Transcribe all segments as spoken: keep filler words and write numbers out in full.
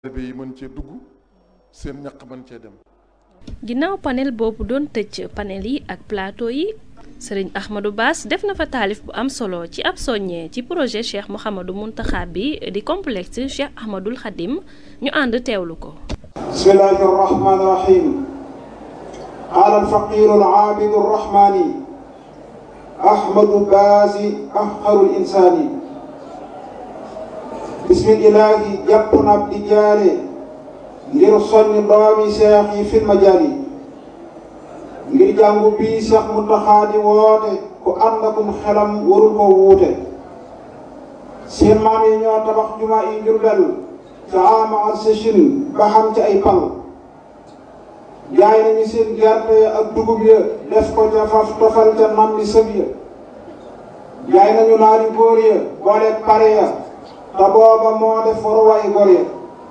yi mën cee dugg seen ñaq mën cee dem. ginnaaw panel boobu doon tëj panel yi ak plateau yi sëriñ Ahmadou Bass def na fa taalif bu am solo ci ab soññee ci projet Cheikh Mouhamadou Mountakha bi di complexe Cheikh Ahmadoul Khadim ñu ànd teewlu ko. bismillahi rahmani rahim. qaala alfaqiru alaabidu arrahmani Ahmadou Bass afqarul insaani. bismillahi jàpp na ab di jaare ngir soññ doomi seex yi fil majaal yi ngir jàngu bii Seex Muntaxa di woote ku ànd akum xelam warul ko wuute. seen maam yi ñoo tabax jumaa yi Jurbel ca ama ak sëchin ba xam ci ay pal jaay nañu seen gerte ya ak dugub ya def ko ca faf tofal ca nam li sëb ya jaay nañu naari góor ya boole pare ya te booba moo def waruwaay gor ya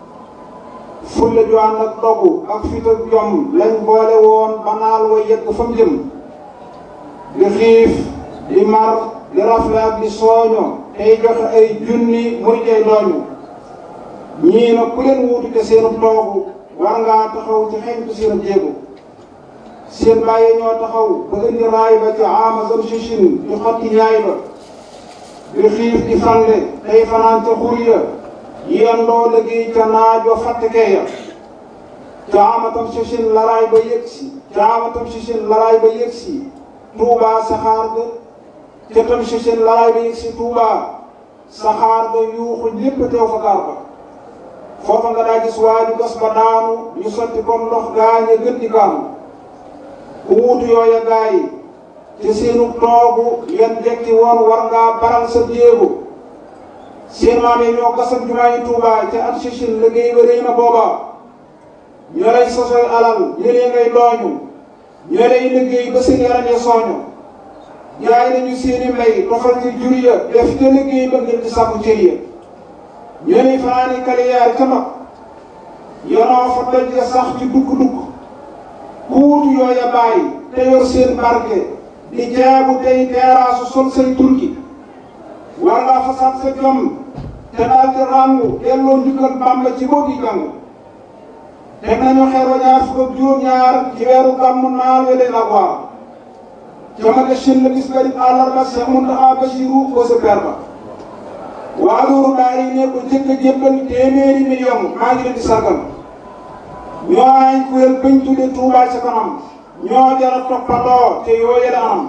fulle ju ànd ak dogu ak fit ak jom lañ boole woon ba naal wa yegg fa mu jëm di xiif di mar di rafle ak di sooño tey joxe ay junni muy jay dooñu ñii na ku leen wuutu te seenu toogu war ngaa taxaw ci xeñtu seen jéego. seen bàyyi ñoo taxaw ba indi raay ba ci amazon sichin di xotti ñaay ba di xiif di fande tey fanaan ca xur ya yendoo liggéey ca naaj wa fàttekee ya caamatam sichin laraay ba yëg si caamatam sichin laraay ba yëg si tuubaa saxaar ga ca tam sichin laraay ba yëg si tuubaa saxaar ga yuuxu lépp teew fa gaar ba foofa nga daa gis waaju gas ba daanu ñu sotti comme ndox gaañe gën di kaanu ku wuutu yooya gaay te seenu toogu yan jekki woon war ngaa baral sa jéego. seen maam yi ñoo gasam jumaa yi Tuubaa ca at sichin liggéey ba rëy na booba ñoo lay sosoy alal ñëlee ngay dooñu ñoo lay liggéey ba seen yaram ya sooñu jaay nañu seeni mbay tofal ci jur ya def te liggéey ba ngir di sàkku cër ya ñoo lay fanaani kaliyaar ca mag yonoo fa doj ya sax ci dugg-dugg ku wutu yooya bàyyi te yor seen barke di jaabu tey teeraasu sol say turki war ngaa fasaat sa jom te daal di ràngu delloo njukkal Bàmba ci boo gi jàng teg nañu xeer wa ñaar fukk ak juróom-ñaar ci weeru gàmmu naal we leen ak waar ca ma gëstin la gis nga di àllarba Seex Muntaxa Basiru ko sa per ba waa loolu daal yi ne ko jëkk a jébbal téeméeri million maa ngi leen di sargal ñoo ay kuréel bañ tudde Tuubaa ca kanam ñoo jara toppandoo te yoo yële anam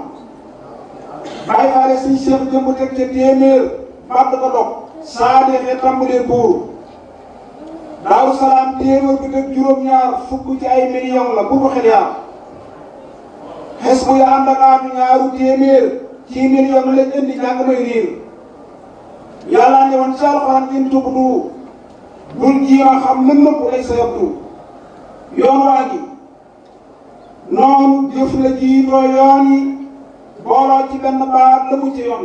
bàyyi faale suñ seex jëmb teg ca téeméer bàdd ko dog saa deexee tàmbalee buur Daaru Salaam téeméer bi teg juróom-ñaar fukk ci ay million la bu ko xel yaar xes bu ya ànd ak aatu ñaaru téeméer ci million lañ indi jàng may riir yàlla ne woon ci alxuraan in tubdu bul jiima xam lën nëpp lay sa yabdu yoon waa ngi noonu jëf la jiitoo yoon yi booloo ci benn baat la mu ci yoon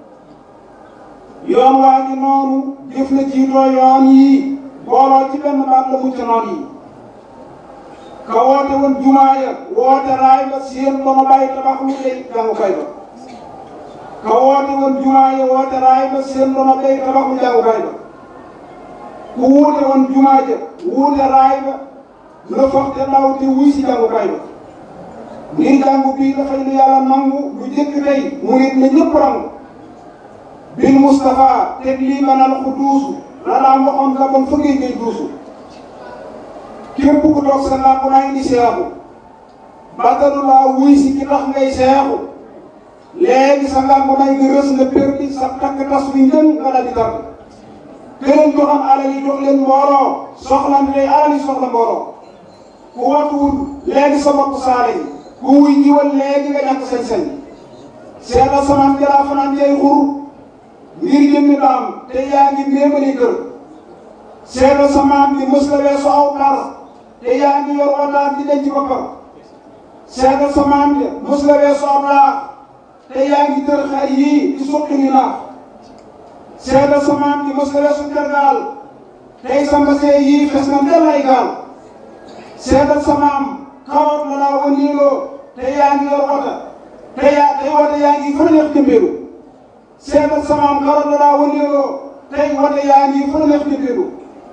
yi yoon waa ngi noonu jëf la jiitoo yoon yi booloo ci benn baat la mu ci noon yi ka woote woon jumaa ya woote raay ba seen ba ma bàyyi tabax lu lay jàngukaay ba ka woote woon jumaa ya woote raay ba seen ba ma bàyyi tabax lu jàngukaay ba ku wuute woon jumaa ja wuute raay ba la foog te ndaw te wuy si jàngukaay ba ngir jàngu bii dafay lu yàlla nangu lu jëkk tey mu nit ne ñëpp rangu bil Moustapha teg lii manal ku duusu la daan waxoon la bon fa ngay ngay duusu képp ku toog sa làmp naa indi seexu bàttalu laa wuy si ki tax ngay seexu léegi sa làmp naa nga rës nga perdi sa takk tas bi njën nga dal di tàgg këleen joxam alal yi jox leen mbooloo soxlan tey alal yi soxla mbooloo ku watuwul léegi sa bopp saale yi ku wuy jiwal léegi nga ñàkk sañ-sañ seetal samaan jalaa fanaan jay xur ngir jëmmi daam te yaa ngi méemali kër seetal samaan bi mës la weesu aw par te yaa ngi yor wataan di denc boppam seetal samaan bi mës la weesu aw laax te yaa ngi tër xar yii di suqi ñu naax seetal samaan bi mës la weesu tergaal tey sa mbasee yii fes na ndel ay gaal seetal samaam xawoon na laa wëndeeloo te yaa ngi yor wota te yaa tey wota yaa ngi fa neex jëmbeelu seetal samaam xawoon na laa wëndeeloo tey wota yaa ngi fa neex jëmbeelu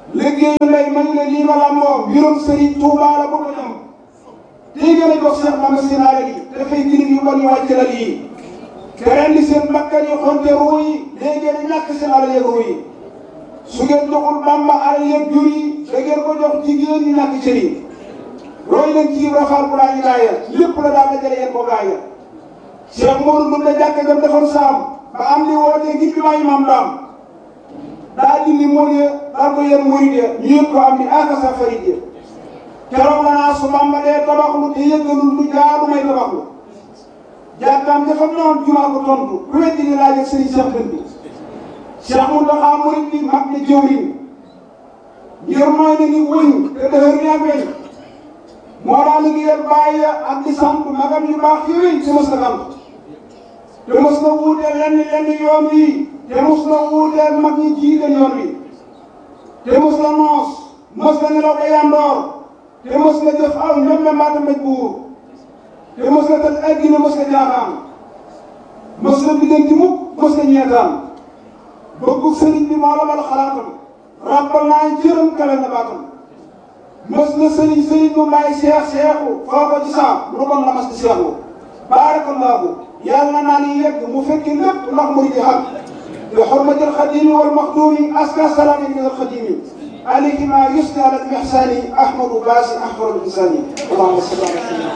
liggéeyu lay man la lii ma làmboo mbirum Serigne Touba la bëgg a ñam lii gën a jox Cheikh Mame seen alal yi dafay jirim yu bon ñu wàcc lal yi te rendi seen bakkan yi xonte ruu yi léegi ngeen ñàkk seen alal yeeg ruu yi su ngeen joxul Bamba alal yeeg jur yi da ngeen ko jox jigéen ñi ñàkk cër yi roy leen ci rafaal bu laa ñu gaaya lépp la daal dajale yéen ko gaaya Cheikh Modou Ndoum la jàkk jam defoon saam ba am li wootee ngir bi maayi maam daam daa dindi mool ya daal ko yéen murid ya ñu yëg ko am ni akasa farid ya keroog la naa su Bamba dee tabaxlu te yëggalul lu jaadu may tabaxlu jàkkaam dafa noon jumaa ko tontu ku weddi ni laaj ak Serigne Cheikh Dënd bi Cheikh Mountakha murid bi mag ne jëwriñ ngir mooy na ni wëñ te dëhër ni ak weñ moo daa liggéeyal bàyyi ak di sant magam yu baax yooyu te mos na sant te mos na wuuteel lenn lenn yoon wi te mos na wuuteel mag ñi jiite yoon wi te mos na noos mos na nelaw ba yandoor te mos na jëf aw ñoom mbaata mbéj buur te mos na tëj addina mos na jaaxaan mos na biddanti mukk mos na ñeetaan bëggu sëriñ bi moo la bal xalaatam rappal naa jërëm kale na baatam mos na sëriñ sëriñ bu may seex seexu foo ko ci saam lu bon la mas di seexu baarakallaahu yàlla naa ni yegg mu fekki lépp ndax murid yi xam bi xurmatil xadimi wal maxdumi aska salaami min al xadimi alayhi ma yusni ala al ihsani ahmadu baasi ahmadu insani allahumma salli ala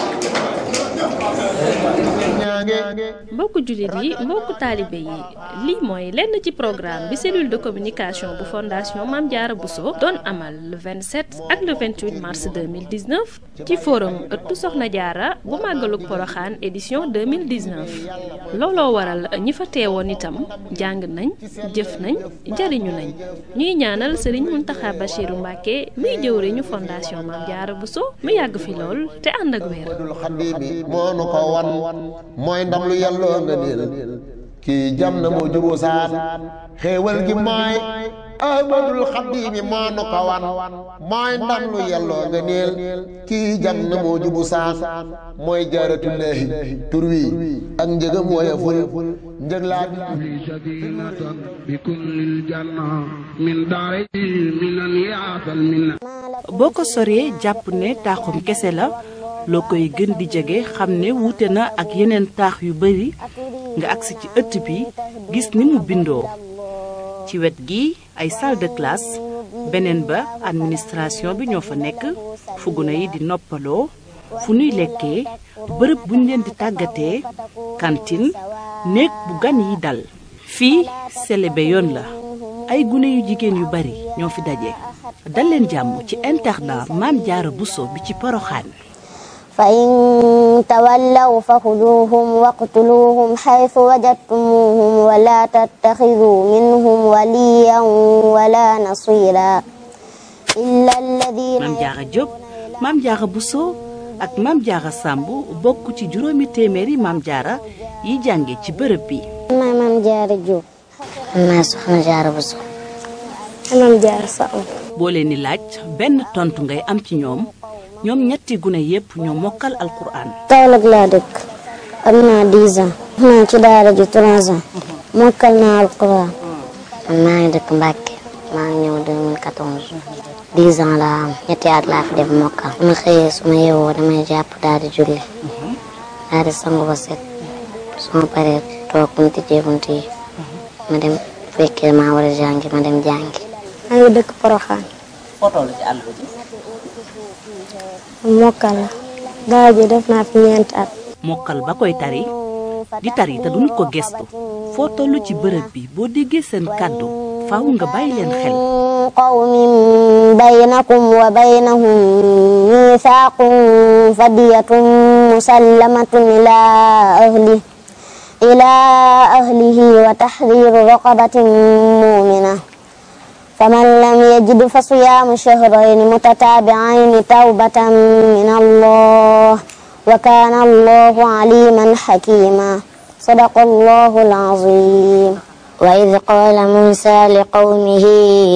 mbokku jullit yi mbokku taalibe yi lii mooy lenn ci programme bi cellule de communication bu fondation Mame Diarra Bousso doon amal le vingt-sept ak le vingt-huit mars deux mille dix-neuf ci forum ëttu Soxna Diarra bu màggalug Poroxaan édition deux mille dix-neuf looloo waral ñi fa teewoon itam jàng nañ jëf nañ jariñu nañ ñuy ñaanal Serigne Mountakha Bachirou Mbacké muy jëwriñu fondation Mame Diarra Bousso mu yàgg fi lool te ànd ak wér. mooy ndam lu yàlloo nga niil kii jam na moo juboo saan xéewal gi mooy ahmadul xadimi moo nu ko wan mooy ndam lu yàlloo nga niil kii jam na moo jubu saan mooy jaaratullaahi tur wi ak njëgam wooya ful njëg laa bi kullil janna min daari minan yaatal minna boo ko soree jàpp ne taaxum kese la loo koy gën di jege xam ne wuute na ak yeneen taax yu bari nga agsi ci ëtt bi gis ni mu bindoo ci wet gi ay salle de classe beneen ba administration bi ñoo fa nekk fu gune yi di noppaloo fu nuy lekkee bërëb buñ leen di tàggatee cantine néeg bu gan yi dal fii selebe yoon la ay gune yu jigéen yu bari ñoo fi daje dal leen jàmm ci internat Mame Diarra Bousso bi ci Poroxaan فإن تولوا فخذوهم واقتلوهم حيث وجدتموهم ولا تتخذوا منهم وليا ولا نصيرا إلا الذين Mame Diarra Diop Mame Diarra Bousso ak Mame Diarra Samb bokk ci juróomi téeméeri Mame Diarra yi jànge ci bërëb bi. maa Mame Diarra Diop. maa Soxna Diarra Bousso. Mame Diarra Samb. boo leen di laaj benn tontu ngay am ci ñoom. ñoom ñetti gune yépp ñoo mokkal alquran. Kaolack laa dëkk am naa dix ans. naa ci daara ji trois ans. mokkal naa alquran. man maa ngi dëkk Mbacke maa ngi ñëw deux mille quatorze. dix ans laa am ñetti at laa fi def mokkal. su ma xëyee su ma yeewoo damay jàpp daal di julli. daal di sangu ba set. su ma paree toog bunti jee bunti yi. ma dem fekkee maa war a jàngi ma dem jàngi. maa ngi dëkk Poroxaan. foo toll ci àll bi. mokkal la daara ji def naa fi ñeenti at. mokkal ba koy tari di tari te duñu ko gestu foo toll ci bërëb bi boo déggee seen kàddu faaw nga bàyyi leen xel. qawmin baynakum wa baynahum miisaaqun fadiyatun musallamatun ilaa ahli ilaa ahlihi wa tahriiru raqabatin mu'mina فمن لم يجد فصيام شهرين متتابعين توبة من الله وكان الله عليما حكيما صدق الله العظيم وإذ قال موسى لقومه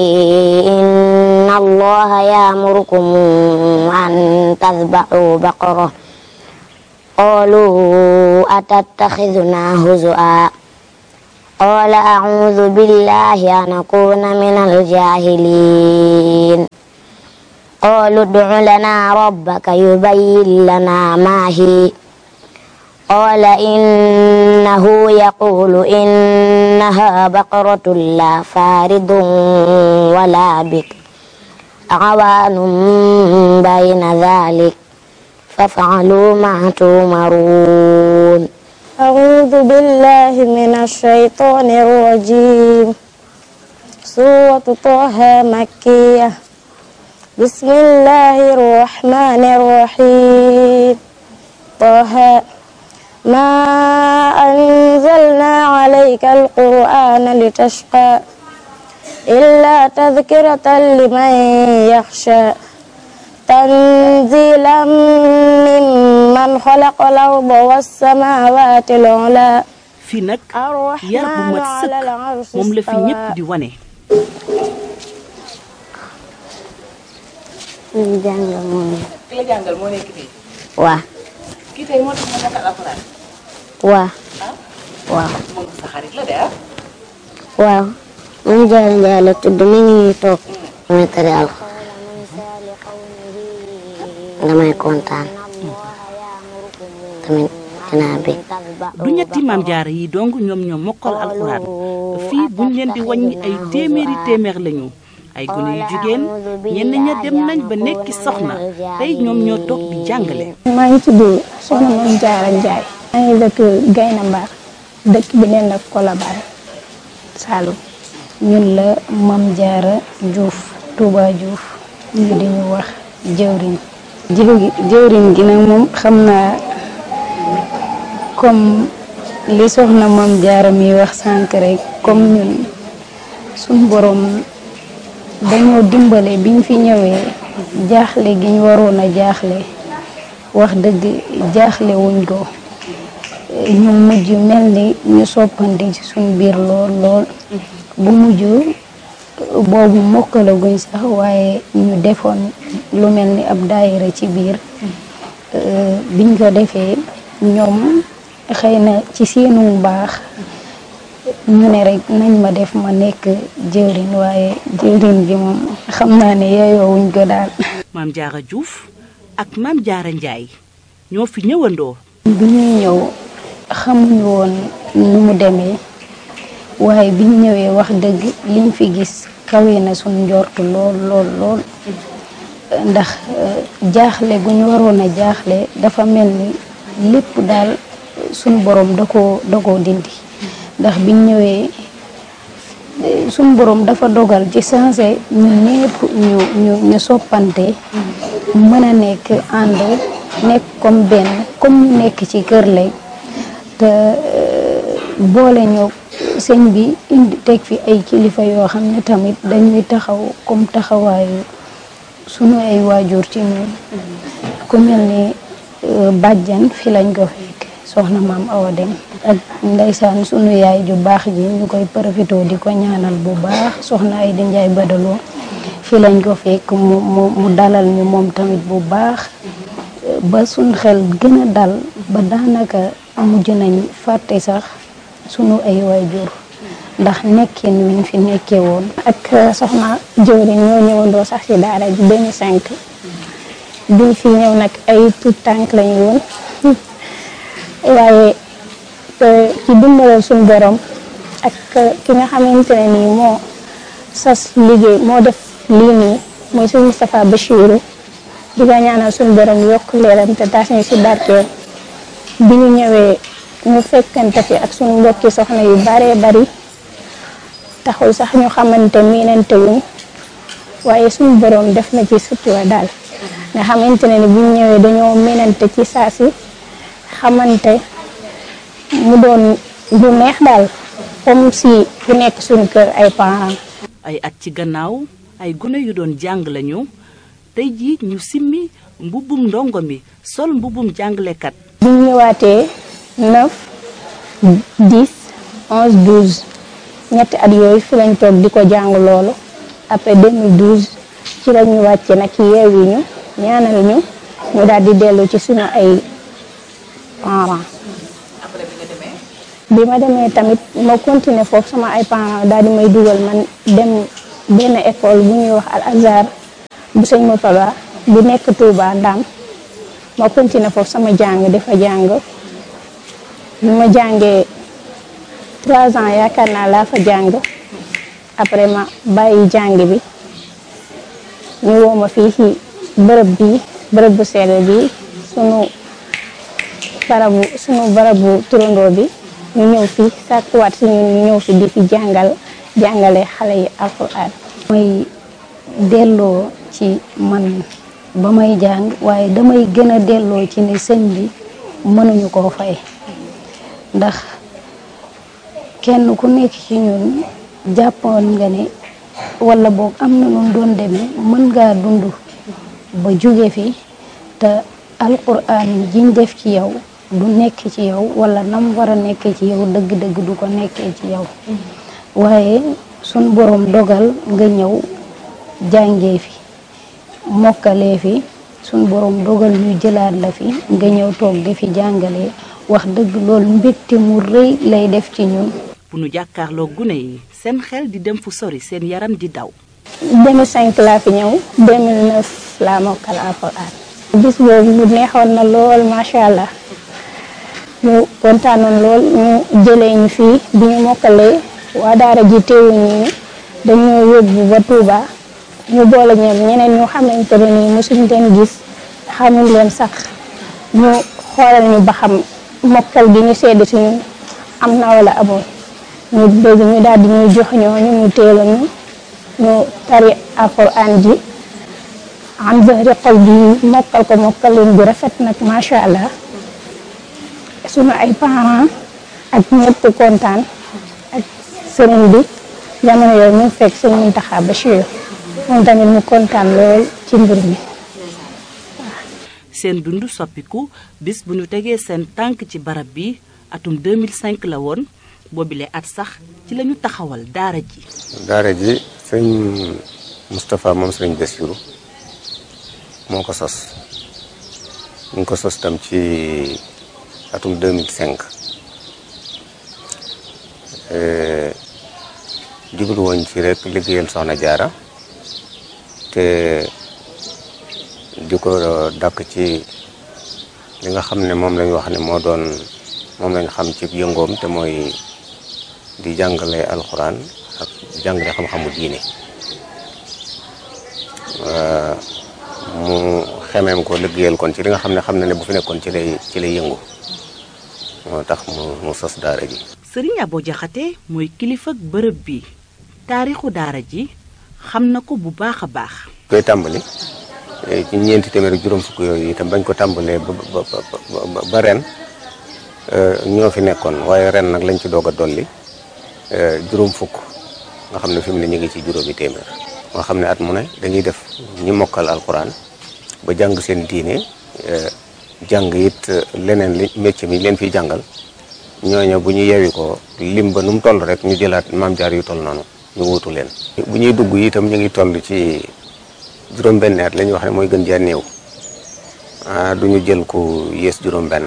إن الله يأمركم أن تذبحوا بقرة قالوا أتتخذنا هزؤا قال أعوذ بالله أن أكون من الجاهلين قالوا ادع لنا ربك يبين لنا ما هي قال إنه يقول إنها بقرة لا فارض ولا بكر عوان بين ذلك فافعلوا ما تؤمرون أعوذ بالله من الشيطان الرجيم سورة طه مكية بسم الله الرحمن الرحيم طه ما أنزلنا عليك القرآن لتشقى إلا تذكرة لمن يخشى تنزيلا ممن خلق الأرض والسماوات العلى fii nag yar bu mat sëkk moom la fi ñëpp di wane. ñu jàngal moo nekk. ki la jàngal moo nekk fii. waaw. kii tey moo tax ma mokkal alxuraan. waaw. waaw. moom sa xarit la de ah. waaw. man Jaara Njaay la tudd mi ngi nii toog. muy tari alxuraan. damay kontaan. tamit dinaa bëgg. du ñetti maam jaara yi dong ñoom ñoom mokkal alxuraan fii buñ leen di wàññi ay téeméeri téeméer lañu ay gune yu jigéen ñenn ña dem nañ ba nekki soxna tey ñoom ñoo toog di jàngale. maa ngi tudd Soxna Mame Diarra Ndiaye. maa ngi dëkk Gayna Mbar dëkk bi neen ak Colobane Saloum. ñun la Mame Diarra Diouf Touba Diouf ñu di ñu wax jëwriñ. jëwriñ gi nag moom xam naa comme li Soxna Mame Diarra mi wax sànq rek comme ñun suñ borom dañoo dimbale biñ fi ñëwee jaaxle gi ñu waroon a jaaxle wax dëgg jaaxle wuñ ko ñu mujj mel ni ñu soppandi ci suñ biir lool lool bu mujj boobu mokkalaguñ sax waaye ñu defoon lu mel ni ab daayira ci biir biñ ko defee ñoom xëy na ci seenu baax ñu ne rek nañ ma def ma nekk jëwriñ waaye jëwriñ bi moom xam naa ne yeeyoowuñ ko daal. Mame Diarra Diouf ak Mame Diarra Ndiaye ñoo fi ñëwandoo. bi ñuy ñëw xamuñu woon nu mu demee waaye biñ ñëwee wax dëgg liñ fi gis kawe na suñ njortu lool lool lool ndax jaaxle gu ñu waroon a jaaxle dafa mel ni lépp daal suñ borom da koo da koo dindi ndax biñ ñëwee suñ borom dafa dogal ci sensé ñun ñëpp ñu ñu ñu soppante mën a nekk ànd nekk comme benn comme ñu nekk ci kër lay te boole ñoo sëñ bi indi teg fi ay kilifa yoo xam ne tamit dañuy taxaw comme taxawaayu sunu ay waajur ci ñun ku mel ni bàjjan fi lañ ko fekk soxna maam Awa Dem ak ndeysaan sunu yaay ju baax ji ñu koy profité di ko ñaanal bu baax soxna ay di njaay badaloo fi lañ ko fekk mu mu mu dalal ñu moom tamit bu baax ba suñ xel gën a dal ba daanaka mujj nañ fàtte sax sunu ay waajur ndax nekkee ni ñu fi nekkee woon. ak soxna jëwriñ ñoo ñëwandoo sax ci daara ji deux mille cinq biñ fi ñëw nag ay tout tànk lañu woon waaye ci dimbalal suñu borom ak ki nga xamante ne nii moo sas liggéey moo def lii nii mooy suñu Moustapha Bachirou di ko ñaanal suñu borom yokk leeram te taas ñu si barkeel bi ñu ñëwee ñu fekkante fi ak suñu mbokki soxna yu baree bari taxul sax ñu xamante miinante wuñ waaye suñu borom def na ci sutura daal nga xamante ne ni bu ñu ñëwee dañoo miinante ci saa si xamante mu doon lu neex daal comme si ku nekk suñu kër ay parents. ay at ci gannaaw ay gune yu doon jàng lañu tey jii ñu simmi mbubbum ndongo mi sol mbubbum jàngalekat. bu ñu ñëwaatee neuf dix onze douze ñetti at yooyu fi lañ toog di ko jàng loolu après deux mille douze ci la ñu wàcce nag yeewi ñu ñaanal ñu ñu daal di dellu ci suñu ay parents. bi ma demee tamit ma continuer foofu sama ay parents daal di may dugal man dem benn école bu ñuy wax Al Azhar bu sëñ Moutala bu nekk Touba Ndam ma continuer foofu sama jàng dafa jàng bi ma jàngee trois ans yaakaar naa laa fa jàng après ma bàyyi jàng bi ñu woo ma fii ci bërëb bi bërëb bu sell bi sunu barabu sunu barabu turandoo bi ñu ñëw fi sàkkuwaat si ñun ñu ñëw fi di fi jàngal jàngale xale yi alxuraan. may delloo ci man ba may jàng waaye damay gën a delloo ci ne sëñ bi mënuñu koo fay ndax kenn ku nekk ci ñun jàppoon nga ne wala boog am na nu doon demee mën ngaa dund ba jóge fi te alxuraan jiñ def ci yow du nekk ci yow wala nam war a nekkee ci yow dëgg-dëgg du ko nekkee ci yow waaye sun borom dogal nga ñëw jàngee fi mokkalee fi sun borom dogal ñu jëlaat la fi nga ñëw toog di fi jàngalee wax dëgg loolu mbégte mu rëy lay def ci ñun. bu nu jàkkaarloo gune yi seen xel di dem fu sori seen yaram di daw. deux mille cinq laa fi ñëw deux mille neuf laa mokkal alxuraan bis boobu mu neexoon na lool macha allah ñu kontaanoon lool ñu jëlee ñu fii bi ñu mokkalee waa daara ji teewuñu ñu dañoo yóbbu ba Touba ñu boole ñoom ñeneen ñu xamante ne nii mosuñ leen gis xamuñ leen sax ñu xoolal ñu ba xam mokkal gi ñu sedd si ñun am na wala amul ñu dégg ñu daal di ñuy jox ñooñu ñu teelu ñu ñu tari alxuraan ji am zahri xol bi mokkal ko mokkalin bu rafet nag macha allah sunu ay parents ak ñëpp kontaan ak sëriñ bi jamono yooyu mu fekk sëñ Mountakha Bachir moom tamit mu kontaan lool ci mbir mi. seen dund soppiku bis bu ñu tegee seen tànk ci barab bi atum deux mille cinq la woon boobile at sax ci la ñu taxawal daara ji. daara ji sëñ Moustapha moom sëriñ Bassirou moo ko sos ñu ngi ko sos tam ci atum deux mille cinq jublu woon ci rek liggéeyal Soxna Jaara te di ko dàkk ci li nga xam ne moom lañ wax ne moo doon moom lañ xam ci yëngoom te mooy di jàngale alxuraan ak jàngale xam-xamu diine mu xemeem ko liggéeyal kon ci li nga xam ne xam na ne bu fi nekkoon ci lay ci lay yëngu moo tax mu mu sos daara ji. Sëriñ Abo Jaxate mooy kilifa ak bërëb bi taarixu daara ji xam na ko bu baax a baax. koy tàmbali ci ñeenti téeméer ak juróom fukk yooyu itam bañ ko tàmbalee ba ba ba ba ren ñoo fi nekkoon waaye ren nag lañ ci doog a dolli juróom fukk nga xam ne fi mu ne ñu ngi ci juróomi téeméer. nga xam ne at mu ne dañuy def ñi mokkal alxuraan ba jàng seen diine jàng it leneen li métier mi leen fiy jàngal ñooñu bu ñu yewi ko lim ba nu mu toll rek ñu jëlaat maam jaar yu toll noonu ñu wuutu leen. bu ñuy dugg itam ñu ngi toll ci juróom-benn at la ñuy wax ne mooy gën jaa néew ah du ñu jël ko yées juróom-benn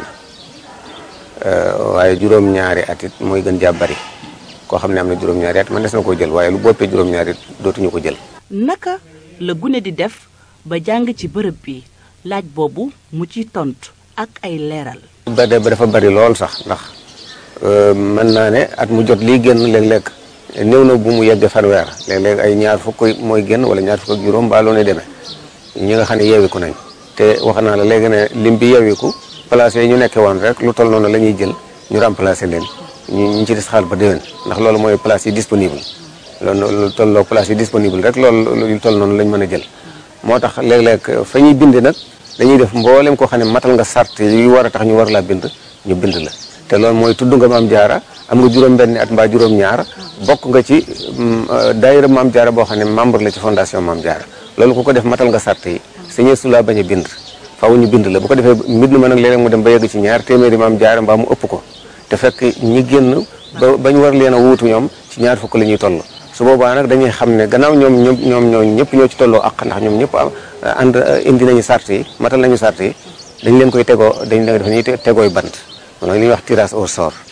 waaye juróom-ñaari at it mooy gën jaa bari koo xam ne am na juróom-ñaari at man des na koo jël waaye lu boppee juróom-ñaari at dootuñu ko jël. naka la gune di def ba jàng ci bërëb bi laaj boobu mu ci tontu ak ay leeral. ba de ba dafa bari lool sax ndax mën naa ne at mu jot lii génn léeg-léeg néew na bu mu yegg fanweer léeg-léeg ay ñaar fukk mooy génn wala ñaar fukk ak juróom ba loo ne demee ñi nga xam ne yeewiku nañ te wax naa la léegi ne lim bi yeewiku place yi ñu nekkee woon rek lu toll noonu la ñuy jël ñu remplacer leen ñu ñu ci des xaal ba déwén ndax loolu mooy place yi disponible loolu lu tolloo place yi disponible rek loolu lu toll noonu lañ mën a jël moo tax léeg-léeg fa ñuy bind nag dañuy def mboolem koo xam ne matal nga sart yu war a tax ñu war laa bind ñu bind la te loolu mooy tudd nga maam jaara am nga juróom-benni at mbaa juróom-ñaar bokk nga ci daayira maam jaara boo xam ne membre la ci fondation maam jaara loolu ku ko def matal nga sart yi sañee su laa bañ a bind faaw ñu bind la bu ko defee mbind ma nag léeg-léeg mu dem ba yegg ci ñaar téeméeri maam jaara mbaa mu ëpp ko te fekk ñi génn ba bañ war leen a wuutu ñoom ci ñaar fukk la ñuy toll su boobaa nag dañuy xam ne gannaaw ñoom ñoom ñoom ñoo ñëpp ñoo ci tolloo ak ndax ñoom ñëpp ànd indi nañu sart yi matal nañu sart yi dañ leen koy tegoo dañ leen def ñuy tegooy bant mooy li ñuy wax tirage au sort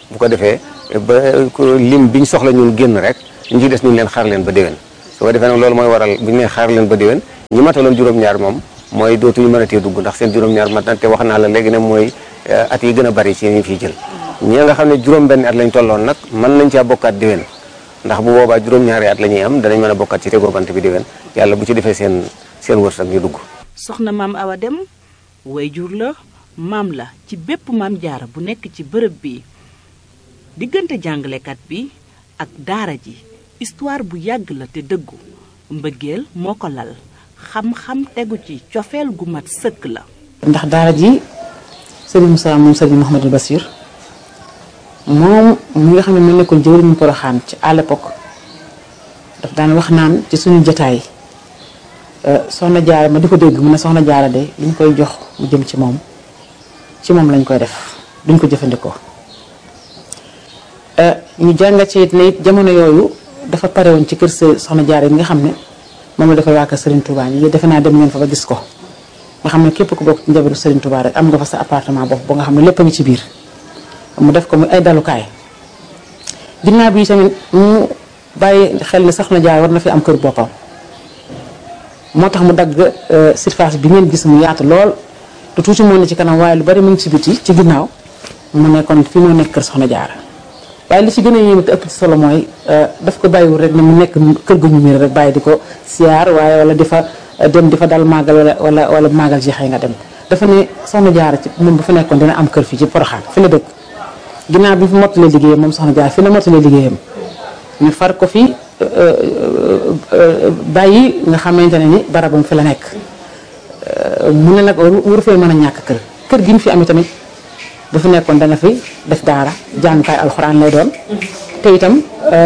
bu ko defee ba lim biñ soxla ñun génn rek ñu ci des ñu leen xaar leen ba déwén su ko defee nag loolu mooy waral bu ñu nee xaar leen ba déwén ñi mataloon juróom-ñaar moom mooy dootuñu mën a tee dugg ndax seen juróom-ñaar mat na te wax naa la léegi ne mooy at yi gën a bari ci ñu fiy jël ñi nga xam ne juróom-benn at lañ tolloon nag mën nañ caa bokkaat déwén ndax bu boobaa juróom-ñaari at la ñuy am danañ mën a bokkaat ci tegoo bant bi déwén yàlla bu ci defee seen seen wërsëg ñu dugg. soxna maam Awa Deme wayjur la maam la ci bépp maam jaara bu nekk ci bërëb bi diggante jàngalekat bi ak daara ji histoire bu yàgg la te dëggu mbëggeel moo ko lal xam-xam tegu ci cofeel gu mat sëkk la. ndax daara ji Serigne Moussa moom Serigne Mouhamadou Bassir moom mi nga xam ne moo nekkoon jëwriñu Poroxaan ci à l'époque daf daan wax naan ci suñu jotaay soxna jaara ma di ko dégg mu ne soxna jaara de li ñu koy jox mu jëm ci moom ci moom lañ koy def duñ ko jëfandikoo ñu jàngat ci it ne it jamono yooyu dafa pare woon ci kër soxna jaara yi nga xam ne moom la dafa waa kër Serigne Touba ñi defe naa dem ngeen fa ba gis ko nga xam ne képp ku bokk ci njabootu Serigne Touba rek am nga fa sa appartement bopp ba nga xam ne lépp a ngi ci biir mu def ko muy ay dalukaay ginnaaw bi tamit mu bàyyi xel ne soxna jaara war na fi am kër boppam moo tax mu dagg surface bi ngeen gis mu yaatu lool lu tuuti moo ne ci kanam waaye lu bari mu ngi ci biti ci ginnaaw mu ne kon fi moo nekk kër soxna jaara waaye li ci gën a yéeme te ëpp ci solo mooy daf ko bàyyiwul rek ne mu nekk kër gu ñu miir rek bàyyi di ko siyaar waaye wala di fa dem di fa dal màggal wala wala wala màggal jeexee nga dem dafa ne soxna jaara ci moom bu fa nekkoon dina am kër fii ci Poroxaan fi la dëkk ginnaaw bi fi mottalee liggéeyam moom soxna jaara fi la mottalee liggéeyam ñu far ko fi bàyyi nga xamante ne ni barabam fi la nekk mu ne nag waru fee mën a ñàkk kër kër gi ñu fi amee tamit bu fi nekkoon dana fi def daara jàngukaay alxuraan lay doon te itam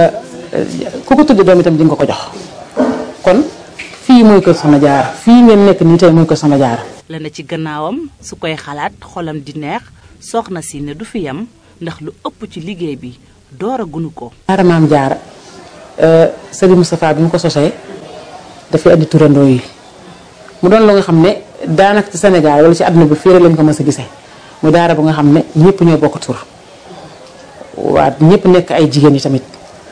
ku ko tuddi doom itam di nga ko jox kon fii mooy kër soxna jaara fii ngeen nekk nii tey mooy kër soxna jaara la na ci gannaawam su koy xalaat xolam di neex soxna si ne du fi yam ndax lu ëpp ci liggéey bi doora gunu ko daara maam jaara Serigne Moustapha bi mu ko sosee dafay andi turandoo yi mu doon lu nga xam ne daanaka ci Sénégal wala ci àdduna bi fii rek lañ ko mës a gisee mu daara bu nga xam ne ñëpp ñoo bokk tur waa ñëpp nekk ay jigéen yi tamit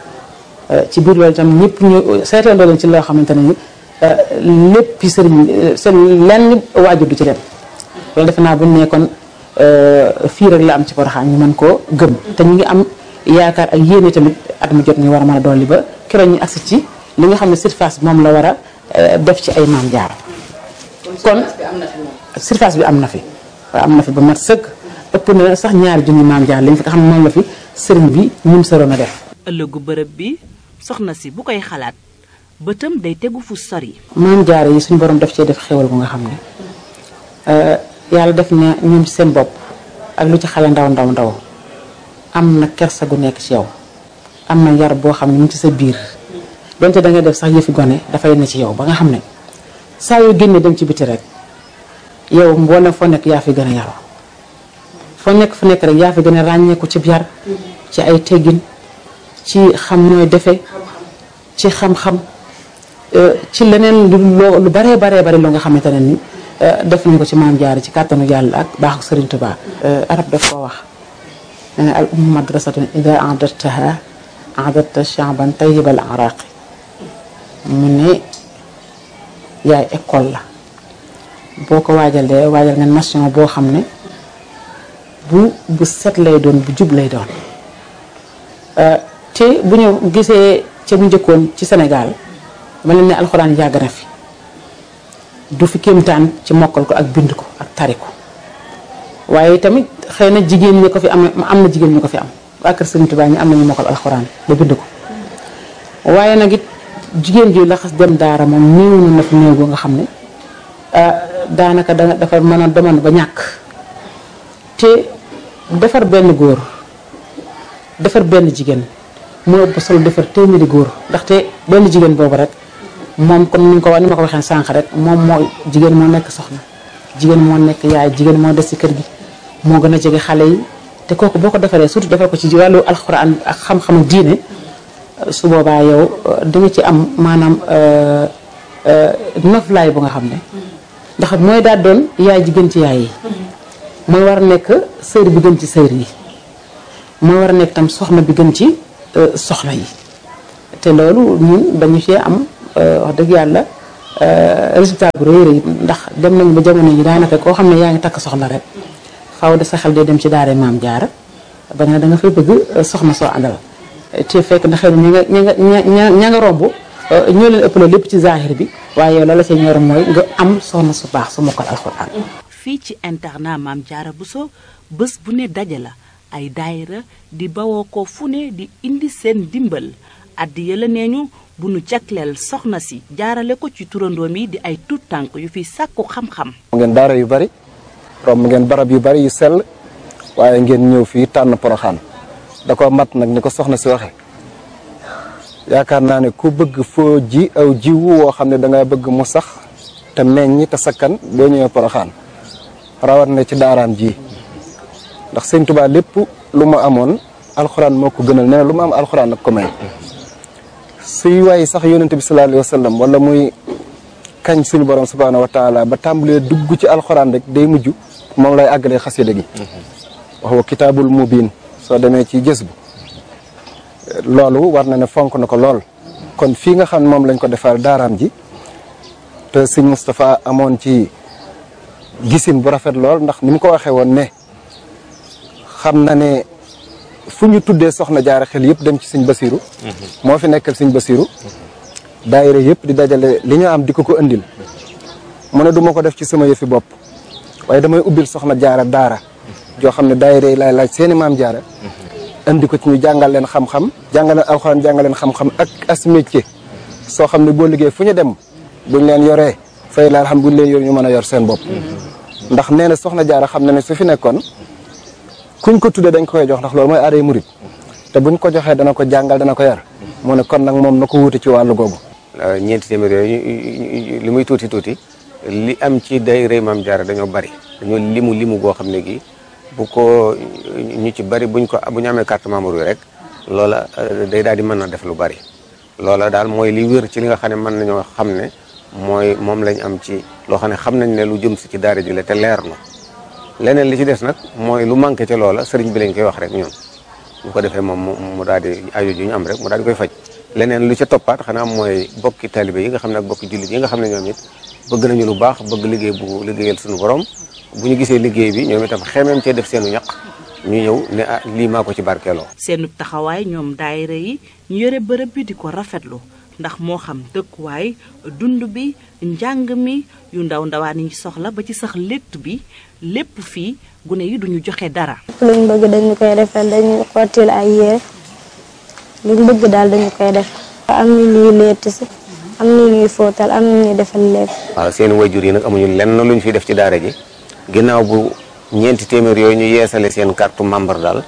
ci biir loolu itam ñëpp ñu seetandoo leen ci loo xamante ne ni lépp sëriñ seen lenn waajur du ci dem loolu defe naa bu ñu nekkoon fii rek la am ci Porokhane ñu mën koo gëm te ñu ngi am yaakaar ak yéene tamit at mu jot ñu war a mën a dolli ba keroog ñu agsi ci li nga xam ne surface bi moom la war a def ci ay maam jaar kon surface bi am na fi waaw am na fi ba mat sëkk ëpp na sax ñaari junni maam jaar li nga xam ne moom la fi sëriñ bi ñum sëroon a def ëllëgu bërëb bi soxna si bu koy xalaat bëtam day tegu fu sori maam jaar yi suñu borom daf cee def xewal bu nga xam ne yàlla def na ñoom ci seen bopp ak lu ci xale ndaw ndaw ndaw am na kersa gu nekk ci yow am na yar boo xam ne mu ci sa biir donte da nga def sax yëfi gone dafay ne ci yow ba nga xam ne saa yoo génnee dem ci biti rek yow mboolem foo nekk yaa fi gën a yaroo foo nekk fu nekk rek yaa fi gën a ràññeeku ci yar ci ay teggin ci xam nooy defe ci xam-xam ci leneen lu lu baree baree bari loo nga xamante ne ni def nañ ko ci maam Jaara ci kàttanu yàlla ak baaxu Sëriñ Tuubaa arab daf koo wax nee na al ummu madrasatun ida a'dadtaha a'dadta sha'ban tayyibal araqi mu ne yaay école la boo ko waajalee waajal nga nation boo xam ne bu bu set lay doon bu jub lay doon te bu ñu gisee ca bu njëkkoon ci Sénégal ma leen ne alxuraan yàgg na fi du fi kéemtaan ci mokkal ko ak bind ko ak tari ko waaye tamit xëy na jigéen ñi ko fi am am na jigéen ñi ko fi am waa kër Sëriñ Tuubaa ñi am nañu mokkal alxuraan ba bind ko waaye nag it jigéen ji laxas dem daara moom néew na fi néew goo nga xam ne daanaka da dafa mën a demoon ba ñàkk te defar benn góor defar benn jigéen moo ëpp solo defar téeméeri góor ndaxte benn jigéen boobu rek moom kon ni ko wax ni ma ko waxee sànq rek moom moo jigéen moo nekk soxna jigéen moo nekk yaay jigéen moo des ci kër gi moo gën a jege xale yi te kooku boo ko defaree surtout defar ko ci wàllu alxuraan ak xam-xamu diine su boobaa yow di nga ci am maanaam noflaay bu nga xam ne ndax mooy daal doon yaay ji gën ci yaay yi mooy war a nekk sëyr bi gën ci sëyr yi moo war a nekk tam soxna bi gën ci soxna yi te loolu ñun dañu cee am wax dëgg yàlla résultat bu rëy rëy ndax dem nañu ba jamono yi daanaka koo xam ne yaa ngi takk soxna rek xaw da sa xel dee dem ci daara Maam Jaara ba nga da nga fay bëgg soxna soo àndal te fekk na xëy na ña nga ña nga ña nga romb ñoo leen ëppale lépp ci zahir bi waaye yow la la ca ñor mooy nga am soxna su baax su mokkal alxuraan. fii ci internat Maam Jaara Bousso bés bu ne daje la ay daayira di bawoo ko fu ne di indi seen dimbal addi yëla nee ñu bu nu jagleel soxna si jaarale ko ci turandoom yi di ay tuut tànk yu fi sàkku xam-xam. ngeen daara yu bari romb ngeen barab yu bari yu sell waaye ngeen ñëw fii tànn Poroxaan da ko mat nag ni ko soxna si waxe yaakaar naa ne ku bëgg foo ji aw jiwu woo xam ne danga bëgg mu sax te meññ te sakkan boo ñëwee Poroxaan rawat na ci daaraam ji ndax Sëñ Tuubaa lépp lu ma amoon alxuraan moo ko gënal nee na lu ma am alxuraan nag ko may suy waaye sax yonente bi sallallahu alayhi wa sallam wala muy kañ suñu borom subhaanahu wa taala ba tàmbalee dugg ci alxuraan rek day mujj moom lay àggalee xasida gi wax wa kitaabul mubiin soo demee ci jës bu loolu war na ne fonk na ko lool kon fii nga xam ne moom lañ ko defar daaraam ji te sëñ Moustapha amoon ci gisin bu rafet lool ndax ni mu ko waxee woon ne xam na ne fu ñu tuddee soxna jaara xel yëpp dem ci sëñ Basiru moo fi nekkal sëñ Basiru daayira yëpp di dajale li ñu am di ko ko indil mu ne du ma ko def ci sama yëfi bopp waaye damay ubbil soxna jaara daara joo xam ne daayira yi laay laaj seeni maam jaara indi ko ci ñu jàngal leen xam-xam jàngal leen alxuraan jàngal leen xam-xam ak as métier soo xam ne boo liggéey fu ñu dem buñ leen yoree fay laal xam buñ leen yor ñu mën a yor seen bopp ndax nee na soxna jaara xam na ne su fi nekkoon kuñ ko tuddee dañ ko koy jox ndax loolu mooy aaday murit te buñ ko joxee dana ko jàngal dana ko yar mu ne kon nag moom na ko wuute ci wàllu googu. ñeenti téeméer yooyu li muy tuuti tuuti li am ci daayira Maam Jaara dañoo bari dañoo limu limu goo xam ne gi bu ko ñu ci bari buñ ko bu ñu amee carte membre yi rek loola day daal di mën na def lu bari loola daal mooy li wér ci li nga xam ne mën nañoo xam ne mooy moom lañ am ci loo xam ne xam nañ ne lu jëm si ci daara ji la te leer na leneen li ci des nag mooy lu manqué ci loola sëriñ bi lañ koy wax rek ñun bu ko defee moom mu daal di aju ji ñu am rek mu daal di koy faj leneen lu ca toppaat xanaa mooy bokki talibé yi nga xam ne ak bokki jullit yi nga xam ne ñoom it bëgg nañu lu baax bëgg liggéey bu liggéeyal suñu borom bu ñu gisee liggéey bi ñoom itam xemeem cee def seenu ñaq ñu ñëw ne ah lii maa ko ci barkeeloo. seenu taxawaay ñoom daayira yi ñu yore bërëb bi di ko rafetlu ndax moo xam dëkkuwaay dund bi njàng mi yu ndaw ndawaan yi soxla ba ci sax létt bi lépp fii gune yi duñu joxe dara. luñ bëgg dañu koy defal dañu xottil ay yére luñ bëgg daal dañu koy def. am na ñuy létt si am na ñuy fóotal am na ñuy defal lépp. waaw seen wayjur yi nag amuñu lenn luñ fi def ci daara ji ginnaaw bu ñeenti téeméer yooyu ñu yeesale seen carte membre daal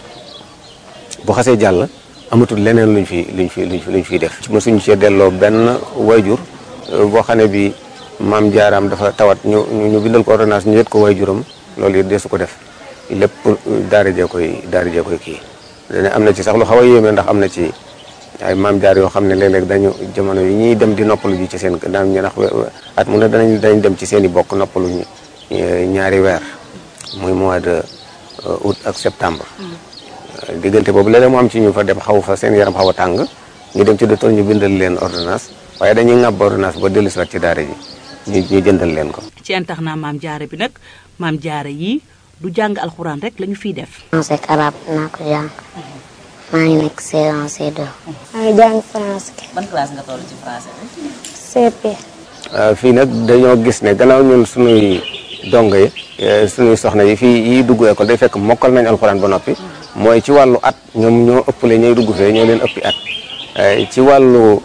bu xasee jàll amatul leneen luñ fi luñ fi luñ fi luñ fiy def. mosuñu cee delloo benn wayjur boo xam ne bi maam jaaraam dafa tawat ñu ñu bindal ko ordonnance ñu yët ko wayjuram loolu it deesu ko def lépp daara jee koy daara jee koy kii. dane am na ci sax lu xaw a yéeme ndax am na ci ay maam jaar yoo xam ne léeg-léeg dañu jamono yi ñuy dem di noppalu ji ci seen daan ñu ndax at mu ne danañ danañ dem ci seen i bokk noppalu ñaari weer muy mois de août ak septembre. diggante boobu léeg-léeg mu am ci ñu fa dem xaw fa seen yaram xaw a tàng ñu dem ci docteur ñu bindal leen ordonnance waaye dañuy ŋàbb ordonnance ba dellu si waat ci daara ji ñu ñu jëndal leen ko. ci internat Maam Jaara bi nag Maam Jaara yi du jàng alxuraan rek lañu fiy def. français ak arabe naa ko jàng maa ngi nekk C un C deux. maa ngi jàng français. ban classe nga toll ci français bi. C P. fii nag dañoo gis ne gannaaw ñun suñuy dongo yi suñuy soxna yi fii yi dugg école day fekk mokkal nañ alxuraan ba noppi mooy ci wàllu at ñoom ñoo ëppale ñooy dugg fee ñoo leen ëppi at ci wàllu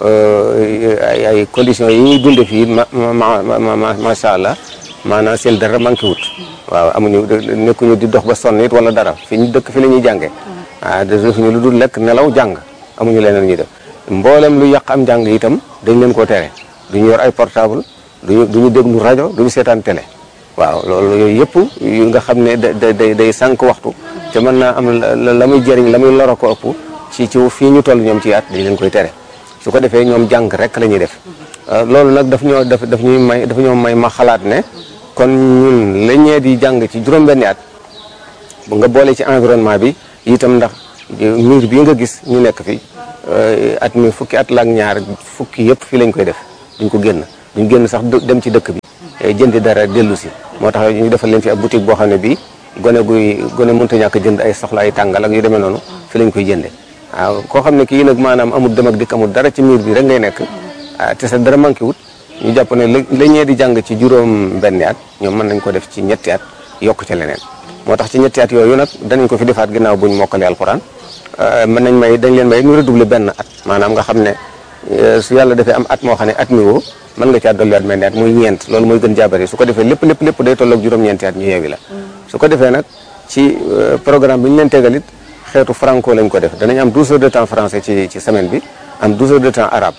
ay ay conditions yi ñuy dunde fii ma ma ma macha allah maanaam seen dara manqué wut waaw amuñu nekkuñu di dox ba sonn it wala dara fi ñu dëkk fi la ñuy jàngee ah defuñu lu dul lekk nelaw jàng amuñu leneen ñuy def mboolem lu yàq am jàng itam dañ leen koo tere duñu yor ay portable duñu duñu déglu rajo duñu seetaan télé waaw loolu yooyu yëpp yu nga xam ne da day day sànq waxtu te mën naa am la muy jëriñ la muy loro ko ëpp ci ci fii ñu toll ñoom ci at dañ leen koy tere su ko defee ñoom jàng rek la ñuy def loolu nag daf ñoo daf daf ñuy may daf ñoo may ma xalaat ne kon ñun la ñee di jàng ci juróom-benni at bu nga boole ci environnement bi itam ndax miir bii nga gis ñu nekk fi at mi fukki at la ak ñaar fukki yëpp fii lañ koy def duñ ko génn duñ génn sax dem ci dëkk bi jëndi dara dellu si moo tax ñu defal leen fi ab boutique boo xam ne bii gone guy gone mënta ñàkk jënd ay soxla ay tàngal ak yu demee noonu fi lañ koy jënde waaw koo xam ne kii nag maanaam amul dem ak dikk amul dara ci miir bi rek ngay nekk te sa dara manqué wut ñu jàpp ne la ñee di jàng ci juróom benni at ñoom mën nañ ko def ci ñetti at yokk ca leneen moo tax ci ñetti at yooyu nag danañ ko fi defaat ginnaaw buñ mokkale alxuraan mën nañ may dañ leen may ñu redoubler benn at maanaam nga xam ne su yàlla defee am at moo xam ne at mi woo mën nga caa dolliwaat mel ni at muy ñeent loolu mooy gën jaabare su ko defee lépp lépp lépp day tolloog juróom-ñeenti at ñu yeewi la su ko defee nag ci programme bi ñu leen tegalit xeetu franco lañ ko def danañ am douze heures de temps français ci ci semaine bi am douze heures de temps arabe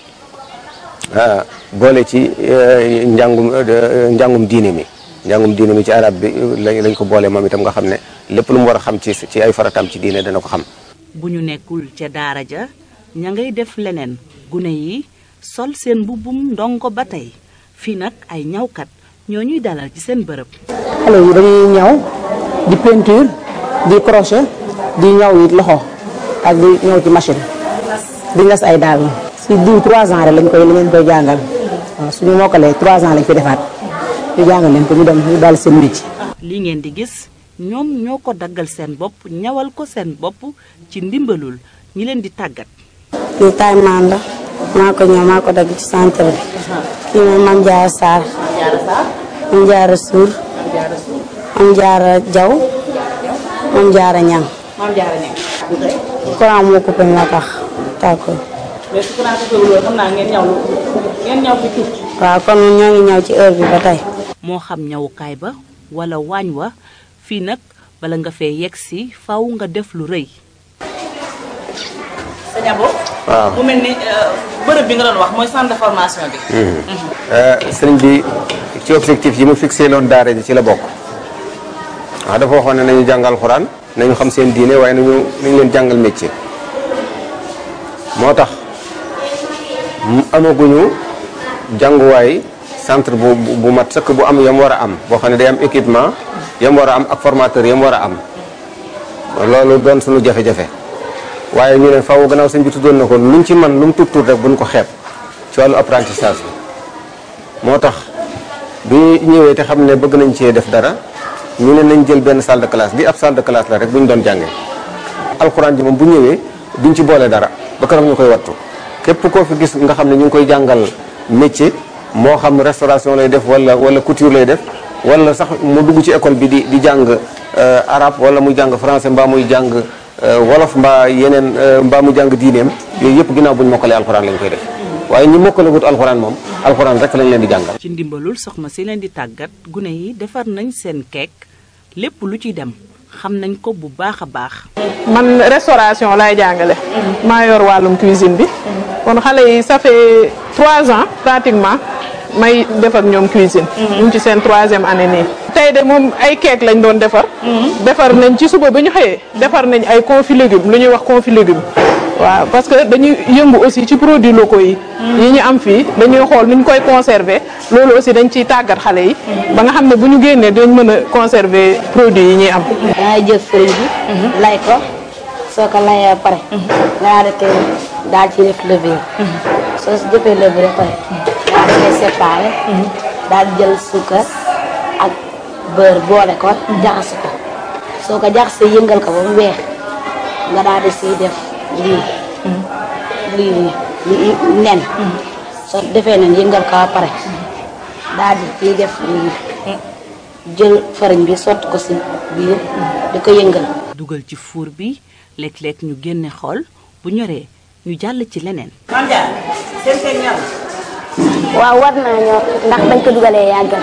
boole ci njàngum njàngum diine mi njàngum diine mi ci arabe bi lañ ko boole moom itam nga xam ne lépp lu mu war a xam ci ci ay farataam ci diine dana ko xam. bu ñu nekkul ca daara ja ña ngay def leneen gune yi sol seen mbubbum ndongo ba tey fii nag ay ñawkat ñoo ñuy dalal ci seen bërëb. xale yi dañuy ñaw di peinture di crochet di ñaw it loxo ak di ñaw ci machine di nas ay daal si diw trois ans rek lañ koy lañ koy jàngal waaw suñu mokkalee trois ans lañ fi defaat ñu jàngal leen ko ñu dem ñu daal seen métier. li ngeen di gis ñoom ñoo ko daggal seen bopp ñawal ko seen bopp ci ndimbalul ñi leen di tàggat. kii taay maan la maa ko ñëw maa ko dagg ci centre bi kii moom Mame Diarra Sarr Mame Diarra Sour Mame Diarra Diaw Mame Diarra Niang courant moo coupé moo tax tàggoo. mais su courant coupé wul xam naa ngeen ñaw ngeen ñaw fi tuuti. waaw kon ñoo ngi ñaw ci heure bi ba tey. moo xam ñawukaay ba wala waañ wa fii nag bala nga fee yegg si faw nga def lu rëy. sëñ Abo. waaw mu mel ni bërëb bi nga doon wax mooy centre de formation bi. sëriñ bi ci objectif yi mu fixé loon daara ji ci la bokk waaw dafa waxoon ne nañu jàngal xuraan nañu xam seen diine waaye nañu nañu leen jàngal métier moo tax amaguñu jànguwaay centre bu bu mat sëkk bu am yam war a am boo xam ne day am équipement yam war a am ak formateur yam war a am loolu doon suñu jafe-jafe waaye ñu ne faaw gannaaw sëñ bi tuddoon na ko luñ ci man lu mu tuut tuut rek buñ ko xeeb ci wàllu apprentissage bi moo tax bi ñëwee te xam ne bëgg nañ cee def dara ñu ne nañ jël benn salle de classe bi ab salle de classe la rek bu ñu doon jàngee alxuraan ji moom bu ñëwee duñ ci boole dara ba keroog ñu koy wattu képp koo fi gis nga xam ne ñu ngi koy jàngal métier moo xam restauration lay def wala wala couture lay def wala sax mu dugg ci école bi di di jàng arabe wala muy jàng français mbaa muy jàng wolof mbaa yeneen mbaa mu jàng diineem yooyu yëpp ginnaaw bu ñu mokkalee alxuraan lañ koy def waaye ñi mokkale wut alxuraan moom alxuraan rek lañ leen di jàngal. ci ndimbalul soxna si leen di tàggat gune yi defar nañ seen keek lépp lu ci dem xam nañ ko bu baax a baax. man restauration laay jàngale. maa yor wàllum cuisine bi. kon xale yi ça fait trois ans pratiquement may def ak ñoom cuisine. ñu ngi ci seen troisième année nii. tey de moom ay keek lañ doon defar. defar nañ ci suba ba ñu xëyee defar nañ ay confit légumes lu ñuy wax confit légumes. waaw parce que dañuy yëngu aussi ci produits locaux yi. yi ñu am fii dañuy xool nu ñu koy conserver loolu aussi dañ ciy tàggat xale yi. ba nga xam ne bu ñu génnee dañ mën a conserver produits yi ñuy am. dangay jël farine bi. lay ko soo ko layee pare. nga daal di daal ci def levure. soo si defee levure pare. daal di koy séparé. daal di jël suukar ak beurre boole ko jaxase ko soo ko jaxasee yëngal ko ba mu weex nga daal di siy def. lii lii lii nen soo defee nen yëngal ko ba pare daal di ciy def lii jël farine bi sotti ko si biir di ko yëngal. dugal ci four bi léeg-léeg ñu génne xool bu ñoree ñu jàll ci leneen. waaw war naa ñor ndax bañ ko dugalee yàggal.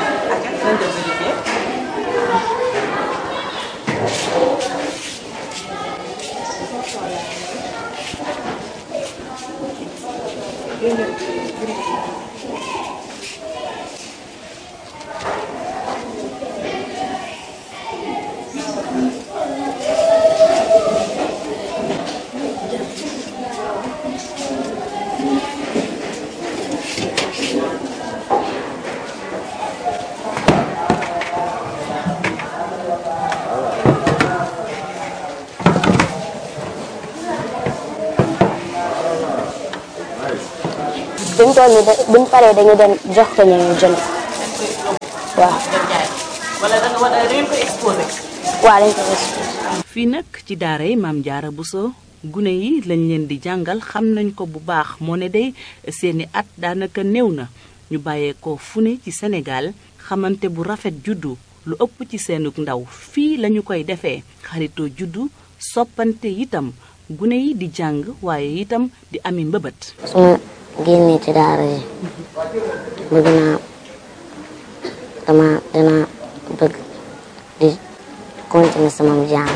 toll nii buñ paree dañu dem jox ko ñu jënd waaw. wala da nga war a dañ ko exposé. waaw dañ ko exposé. fii nag ci daara yi Maam Jaara Buso gune yi lañ leen di jàngal xam nañ ko bu baax moo ne day seeni at daanaka néew na ñu bàyyee ko fu ne ci Sénégal xamante bu rafet juddu lu ëpp ci seenug ndaw fii lañu koy defee xaritoo juddu soppante itam gune yi di jàng waaye itam di ami mbëbët. su ma génnee ci daara ji bëgg naa dama dina bëgg di continuer sama jàng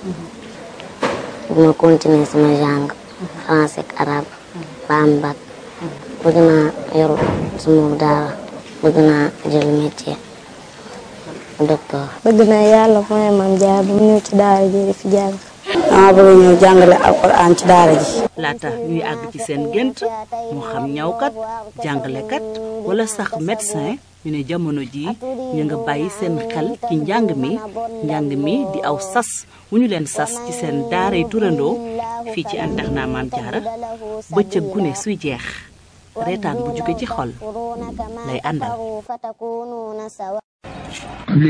duma continuer sama jàng français ak arabe ba am bac bëgg naa yor sama daara bëgg naa jël métier docteur. bëgg naa yàlla mooy Maam Jaara bu mu ñëw ci daara ji di fi jàng. dama bëgg ñëw jàngale alxuraan ci daara ji. laata ñuy àgg ci seen gént moo xam ñawkat jàngalekat wala sax médecin ñu ne jamono ji ñu nga bàyyi seen xel ci njàng mi njàng mi di aw sas wu ñu leen sas ci seen daaray turandoo fii ci internat Maam Jaara bëccëg gune suy jeex reetaan bu jóge ci xol lay àndal.